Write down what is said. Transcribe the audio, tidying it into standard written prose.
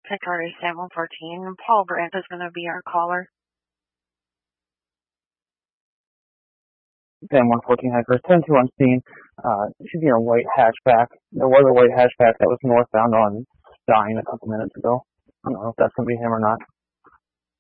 Victoria 714. Paul Grant is going to be our caller. 114 Hackers, 10-2 on scene. Should be a white hatchback. There was a white hatchback that was northbound on Stein a couple minutes ago. I don't know if that's going to be him or not.